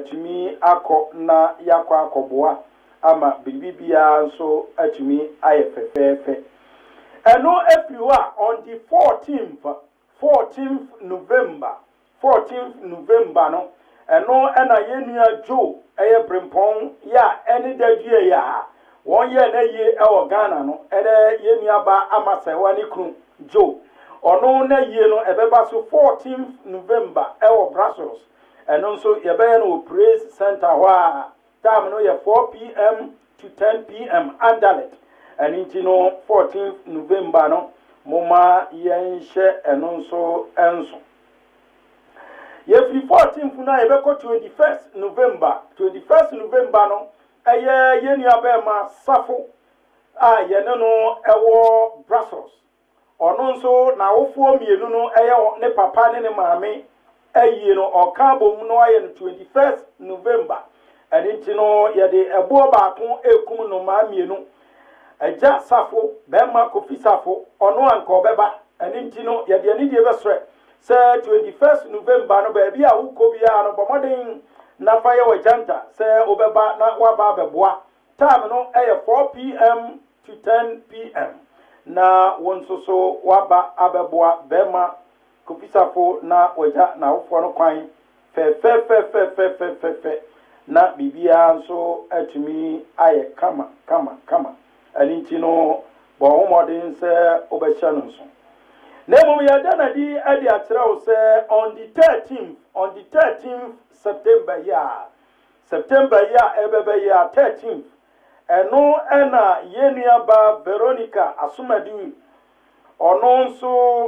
yɛtumi akɔ na yakɔ akɔboa ama bibibia nso atumi ayɛ fɛfɛɛfɛ ɛno efiriwa on the 14th November no ɛno ɛna yɛnua Joe ɛyɛ brempɔn ya ɛne dadue ya wɔn yɛ na yie ɛwɔ Ghana no ɛdɛ yɛnua ba amasɛwa ne kunu Joe ɔno na yie no ɛbɛba so 14th November ɛwɔ Brussels ɛno nso yɛbɛyɛ no wɔ Praise Center hɔ a time no yɛ 4 p.m. to 10 p.m. Anderlecht ɛno nti no 14th November no moma yɛnhyɛ ɛno nso ɛnso yɛfiri 14th na yɛbɛkɔ 21st November no ɛyɛ yɛnua bɛɛma Safo a yɛne no ɛwɔ Brussels ɔno nso na awofoɔ mmienu no ɛyɛ ne papa ne ne maame ayie no ɔka bom no ayɛ no 21st November ɛne nti no yɛde ɛboɔ baako ekum no maa mmienu agya Safo bɛɛma Kofi Safo ɔno anka ɔbɛba ɛne nti no yɛde ani die bɛsrɛ sɛ 21st November no baabi a wokɔ biara no bɔmɔden na fa yɛ wɔ janta sɛ wobɛba na waba abɛboa time no ɛyɛ 4 p.m. to 10 p.m. na wɔn nso so waba abɛboa bɛɛma Kofi Safo na wagya na awofoɔ no kwan fɛfɛɛfɛ na bibia nso atumi ayɛ kama ɛne nti no bɔ homɔden sɛ wobɛhyɛ no nso na mmom yɛda na di ade akyerɛ wo sɛ on the 13th September ya ɛbɛbɛ ya 13th ɛno ɛna yɛnua ba Veronica Asomadu ɔno nso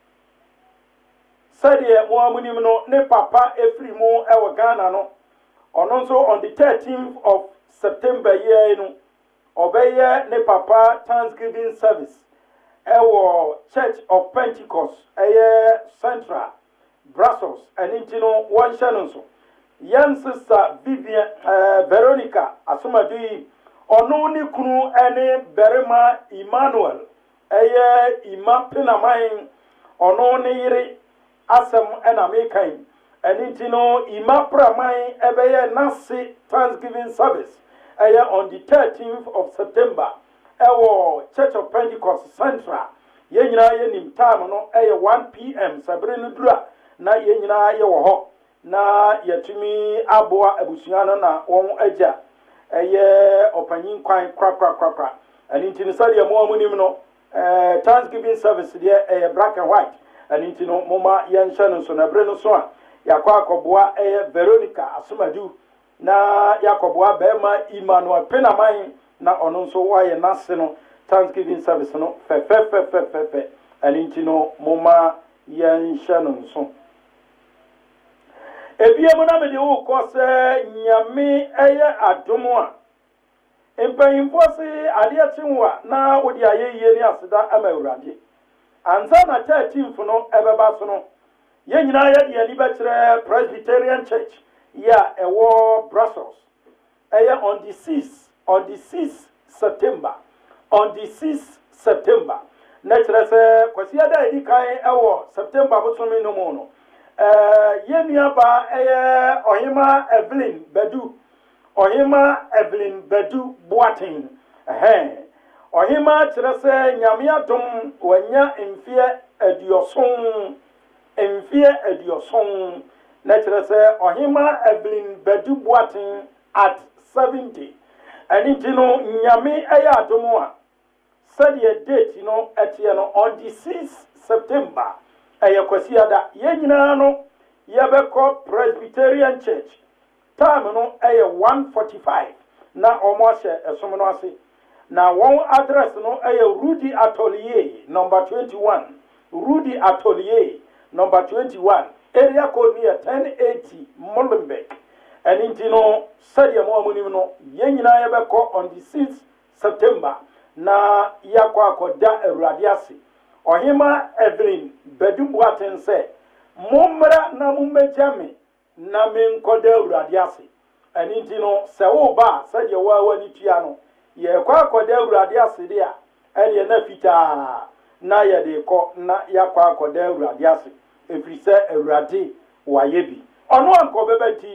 sɛdeɛ mo amunim no ne papa efiri mu ɛwɔ Ghana no ɔno nso on the 13th of September year no ɔbɛyɛ ne papa Thanksgiving service ɛwɔ Church of Pentecost ɛyɛ Central Brussels ɛne nti no wɔnhyɛ no nso yɛn sister Vivian Veronica Asomadu yi ɔno ne kunu ɛne Berima Emmanuel ɛyɛ Ima Penaman ɔno ne yere asɛm ɛna mekan ɛne nti no Ima Praman ɛbɛyɛ nase Thanksgiving service ɛyɛ on the 13th of September ɛwɔ Church of Pentecost Central yɛn nyinaa yɛnim time no ɛyɛ 1 p.m. sabere no dura na yɛn nyinaa yɛwɔ hɔ na yɛtumi aboa abusua no na wɔn agya ɛyɛ ɔpanyin kwan krakrakrakra ɛne nti no sɛdeɛ mo amunim no Thanksgiving service deɛ ɛyɛ black and white ɛne nti no moma yɛnhyɛ no nso na bere no so a yakɔ akɔboa ɛyɛ Veronica Asomadu na yakɔboa bɛɛma Emmanuel Penaman na ɔno nso wayɛ nase no Thanksgiving service no fɛfɛɛfɛ ɛne nti no moma yɛnhyɛ no nso ebiemu na mede wo kɔ sɛ nyame ɛyɛ adomo a mpanyimfoɔ se adeɛ kyenwa na wode ayɛyie ne aseda ama Awurade ansa na 13th no ɛbɛba so no yɛn nyinaa yɛde ani bɛkyerɛ Presbyterian Church ya ɛwɔ Brussels ɛyɛ on the 6th September na kyerɛ sɛ kwasiada edi kan ɛwɔ September bosome no mu no yɛnua ba ɛyɛ Ɔhema Evelyn Badu Boaten Ɔhema kyerɛ sɛ nyame adom wanya mfeɛ aduɔson na kyerɛ sɛ Ɔhema Evelyn Badu Boaten at 70 ɛne nti no nyame ɛyɛ adom a sɛdeɛ date no ɛteɛ no on the 6th September ɛyɛ kwasiada yɛn nyinaa no yɛbɛkɔ Presbyterian Church time no ɛyɛ 1:45 na ɔmo ahyɛ ɛsom no ase na wɔn address no ɛyɛ Rudy Atelier number 21 area code near 1080 Molenbeek ɛne nti no sɛdeɛ mo amunim no yɛn nyinaa yɛbɛkɔ on the 6th September na yakɔ akɔda Awurade ase Ɔhema Evelyn Badu Boaten sɛ mommra na mommegya me na menkɔda Awurade ase ɛne nti no sɛ woba sɛdeɛ wɔawa ne tua no yɛkɔ akɔda Awurade ase de a ɛdeɛ na fitaa na yɛde kɔ na yakɔ akɔda Awurade ase ɛfiri sɛ Awurade wayɛ bi ɔno ankɔ bɛbɛ nti